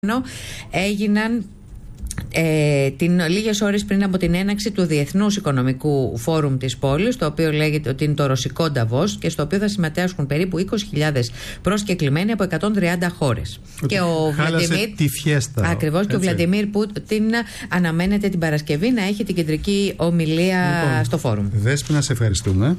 έγιναν λίγες ώρες πριν από την έναρξη του Διεθνούς Οικονομικού Φόρουμ της πόλης, το οποίο λέγεται ότι είναι το ρωσικό Νταβός και στο οποίο θα συμμετάσχουν περίπου 20.000 προσκεκλημένοι από 130 χώρες. Και ο Βλαντιμίρ, τη φιέστα. Ακριβώς, και ο Βλαντιμίρ Πούτιν αναμένεται την Παρασκευή να έχει την κεντρική ομιλία στο φόρουμ. Δέσποινα, σε ευχαριστούμε.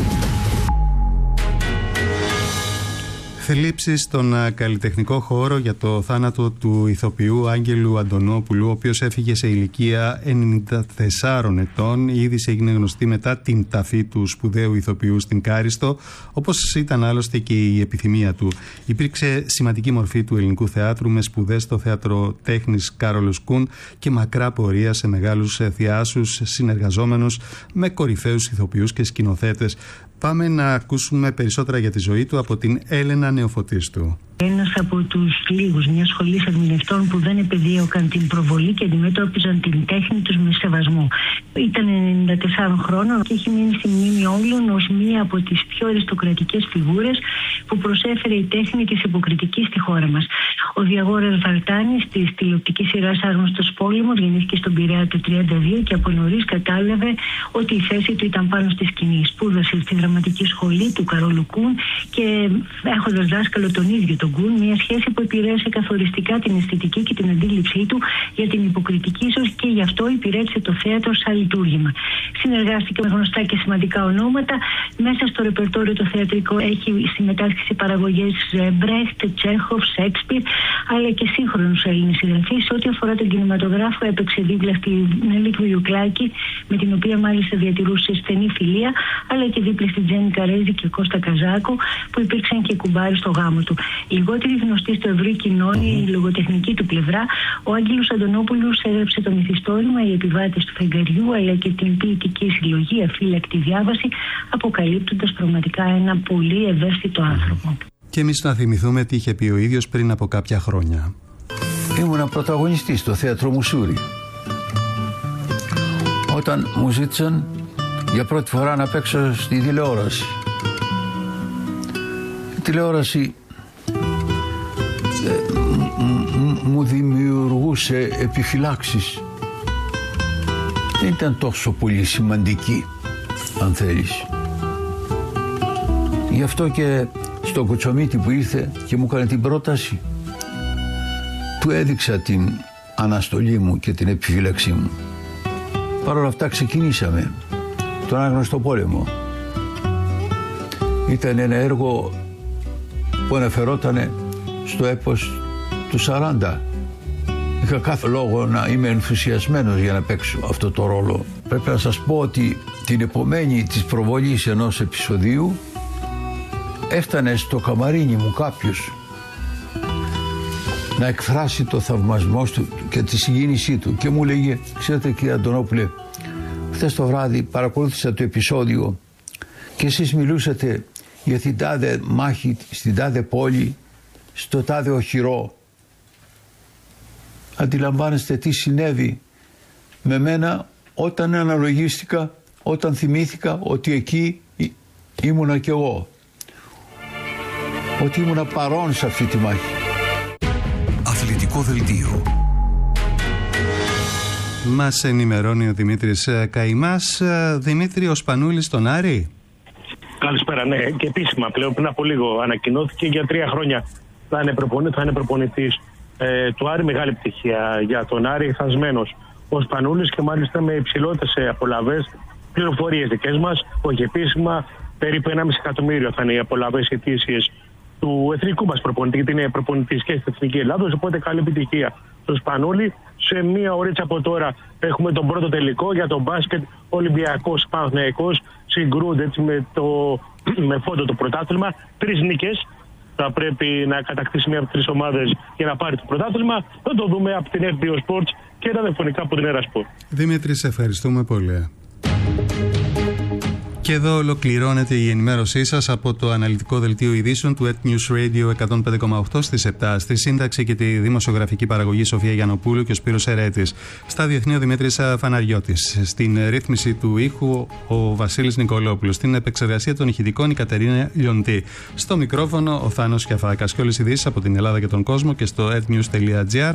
Θλίψεις στον καλλιτεχνικό χώρο για το θάνατο του ηθοποιού Άγγελου Αντωνόπουλου, ο οποίος έφυγε σε ηλικία 94 ετών. Η είδηση έγινε γνωστή μετά την ταφή του σπουδαίου ηθοποιού στην Κάριστο, όπως ήταν άλλωστε και η επιθυμία του. Υπήρξε σημαντική μορφή του ελληνικού θεάτρου, με σπουδές στο θέατρο τέχνης Κάρολος Κουν και μακρά πορεία σε μεγάλους θεάσους, συνεργαζόμενος με κορυφαίους ηθοποιούς και σκηνοθέτες. Πάμε να ακούσουμε περισσότερα για τη ζωή του από την Έλενα Νεοφωτίστου. Ένας από τους λίγους μιας σχολής ερμηνευτών που δεν επεδίωκαν την προβολή και αντιμετώπιζαν την τέχνη τους με σεβασμό. Ήταν 94 χρόνων και έχει μείνει στη μνήμη όλων ως μία από τις πιο αριστοκρατικές φιγούρες που προσέφερε η τέχνη της υποκριτικής στη χώρα μας. Ο Διαγόρας Βαλτάνης της τηλεοπτικής σειράς Άγνωστος Πόλεμος γεννήθηκε στον Πειραιά το 1932 και από νωρίς κατάλαβε ότι η θέση του ήταν πάνω στη σκηνή. Σπούδασε στη δραματική σχολή του Καρόλου Κουν και έχοντας δάσκαλο τον ίδιο τον Κουν, μια σχέση που επηρέασε καθοριστικά την αισθητική και την αντίληψή του για την υποκριτική, ίσως και γι' αυτό υπηρέτησε το θέατρο σαν λειτουργήμα. Συνεργάστηκε με γνωστά και σημαντικά ονόματα. Μέσα στο ρεπερτόριο το θεατρικό έχει συμμετάσχει σε παραγωγές Μπρέχτ, Τσέχοφ, Σέξπιρ, αλλά και σύγχρονους Έλληνες συγγραφείς. Σε ό,τι αφορά τον κινηματογράφο, έπαιξε δίπλα στη Νέλη Κρουιουκλάκη, με την οποία μάλιστα διατηρούσε στενή φιλία, αλλά και δίπλα στη Τζέννη Καρέζη και Κώστα Καζάκο, που υπήρξαν και κουμπάρι στο γάμο του. Λιγότερη γνωστή στο ευρύ κοινό η λογοτεχνική του πλευρά. Ο Άγγελος Αντωνόπουλος έγραψε το μυθιστόρημα «Οι επιβάτες του φεγγαριού», αλλά και την ποιητική συλλογή «Αφύλακτη διάβαση», αποκαλύπτοντας πραγματικά ένα πολύ ευαίσθητο άνθρωπο. Και εμείς να θυμηθούμε τι είχε πει ο ίδιος πριν από κάποια χρόνια. Ήμουνα πρωταγωνιστής στο θέατρο Μουσούρι. Όταν μου ζήτησαν για πρώτη φορά να παίξω στη τηλεόραση. Η τηλεόραση μου δημιουργούσε επιφυλάξεις. Δεν ήταν τόσο πολύ σημαντική, αν θέλεις. Γι' αυτό και στο Κοτσομίτη που ήρθε και μου έκανε την πρόταση, του έδειξα την αναστολή μου και την επιφύλαξή μου. Παρ' όλα αυτά ξεκινήσαμε τον Άγνωστο Πόλεμο. Ήταν ένα έργο που αναφερόταν στο έπος του 40. Είχα κάθε λόγο να είμαι ενθουσιασμένος για να παίξω αυτό το ρόλο. Πρέπει να σας πω ότι την επομένη της προβολής ενός επεισοδίου έφτανε στο καμαρίνι μου κάποιος να εκφράσει το θαυμασμό του και τη συγκίνησή του και μου λέγε, ξέρετε κύριε Αντωνόπουλε, χθες το βράδυ παρακολούθησα το επεισόδιο και εσείς μιλούσατε για την τάδε μάχη στην τάδε πόλη, στο τάδε οχυρό. Αντιλαμβάνεστε τι συνέβη με μένα όταν αναλογίστηκα, όταν θυμήθηκα ότι εκεί ήμουνα κι εγώ, ότι ήμουνα παρόν σε αυτή τη μάχη. Αθλητικό δελτίο. Μας ενημερώνει ο Δημήτρης Καημάς. Δημήτρη, ο Σπανούλης στον Άρη. Καλησπέρα, ναι, και επίσημα πλέον πριν από λίγο ανακοινώθηκε για 3 χρόνια θα είναι προπονητής του Άρη. Μεγάλη επιτυχία για τον Άρη, χασμένος ο Σπανούλης και μάλιστα με υψηλότερες απολαβές. Πληροφορίες δικές μας, όχι επίσημα, περίπου 1,5 εκατομμύριο θα είναι οι απολαβές ετήσιες του εθνικού μας προπονητή, γιατί είναι προπονητής και στην Εθνική Ελλάδος. Οπότε καλή επιτυχία στο Σπανούλη. Σε μία ωρίτσα από τώρα έχουμε τον πρώτο τελικό για τον μπάσκετ. Ολυμπιακός Παναθηναϊκός συγκρούνται έτσι με φόντο το πρωτάθλημα. 3 νίκες. Θα πρέπει να κατακτήσει μία από 3 ομάδες για να πάρει το πρωτάθλημα. Θα το δούμε από την FBO Sports και ραδιοφωνικά από την Έρα Sport. Δημήτρη, σε ευχαριστούμε πολύ. Και εδώ ολοκληρώνεται η ενημέρωσή σας από το αναλυτικό δελτίο ειδήσεων του News Radio 105,8 στις 7. Στη σύνταξη και τη δημοσιογραφική παραγωγή Σοφία Γιαννοπούλου και ο Σπύρος Ερέτης. Στα διεθνή ο Δημήτρης Φαναριώτης. Στην ρύθμιση του ήχου ο Βασίλης Νικολόπουλος. Στην επεξεργασία των ηχητικών η Κατερίνα Λιοντή. Στο μικρόφωνο ο Θάνος Κιαφάκας. Και όλες οι ειδήσεις από την Ελλάδα και τον κόσμο και στο ednews.gr.